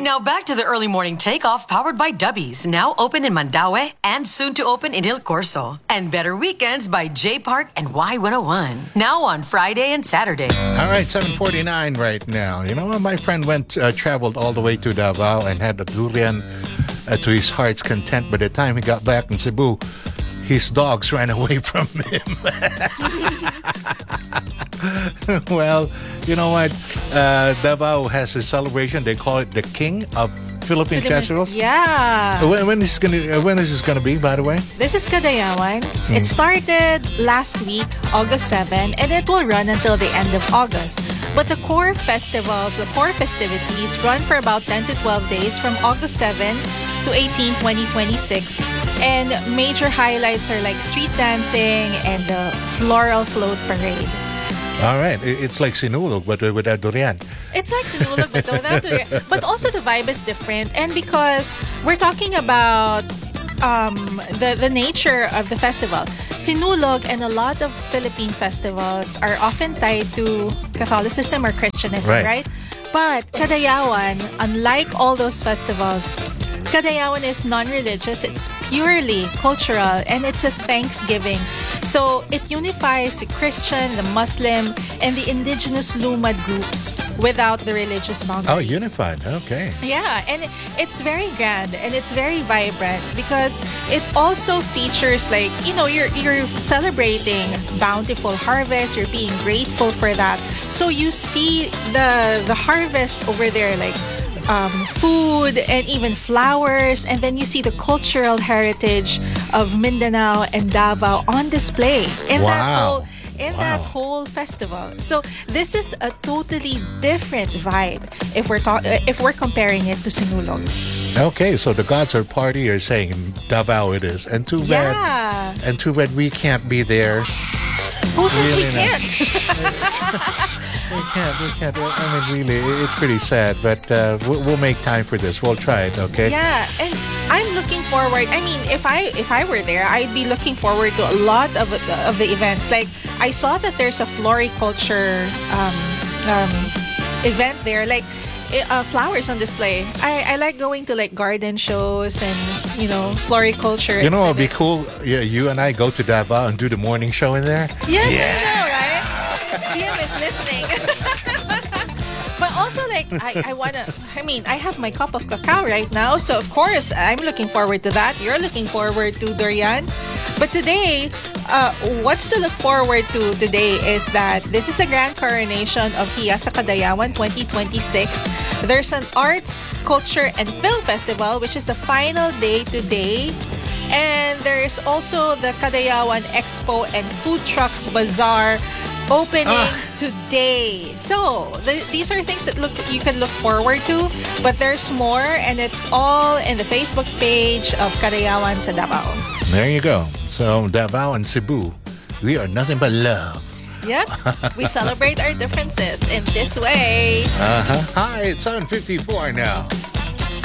Now back to the early morning takeoff powered by Dubbies. Now open in Mandaue and soon to open in Il Corso. And Better Weekends by J Park and Y101. Now on Friday and Saturday. All right, 7:49 right now. You know, my friend traveled all the way to Davao and had a durian to his heart's content. By the time he got back in Cebu, his dogs ran away from him. Well, you know what? Davao has a celebration. They call it the King of Philippine Festivals. Yeah. When is this gonna be, by the way? This is Kadayawan. It started last week, August 7, and it will run until the end of August. But the core festivities run for about 10 to 12 days from August 7 to 18, 2026. And major highlights are like street dancing and the floral float parade. All right. It's like Sinulog, but without durian. It's like Sinulog, but without durian. But also the vibe is different. And because we're talking about the nature of the festival, Sinulog and a lot of Philippine festivals are often tied to Catholicism or Christianism, right? But Kadayawan, unlike all those festivals, Kadayawan is non-religious. It's purely cultural and it's a Thanksgiving. So it unifies the Christian, the Muslim, and the indigenous Lumad groups without the religious boundaries. Oh, unified. Okay. Yeah, and it's very grand and it's very vibrant because it also features like, you know, you're celebrating bountiful harvest, you're being grateful for that. So you see the harvest over there, like food and even flowers, and then you see the cultural heritage of Mindanao and Davao on display in that whole festival. So this is a totally different vibe if we're comparing it to Sinulog. Okay, so the gods are party are saying Davao it is, and too bad we can't be there. Who says we can't? We can't. I mean, really, it's pretty sad, but we'll make time for this. We'll try it, okay? Yeah, and I'm looking forward. I mean, if I were there, I'd be looking forward to a lot of the events. Like, I saw that there's a floriculture event there, like flowers on display. I like going to like garden shows and, you know, floriculture. You know what would be cool? Yeah, you and I go to Davao and do the morning show in there. Yes, yeah. I know, right? GM is listening. But also, like, I have my cup of cacao right now. So, of course, I'm looking forward to that. You're looking forward to durian. But today, what's to look forward to today is that this is the grand coronation of Hiasa Kadayawan 2026. There's an arts, culture, and film festival, which is the final day today. And there is also the Kadayawan Expo and Food Trucks Bazaar opening today. So these are things that you can look forward to, but there's more, and it's all in the Facebook page of Kadayawan sa Davao. There you go. So Davao and Cebu, we are nothing but love. Yep, we celebrate our differences in this way. Hi, it's 7:54 now.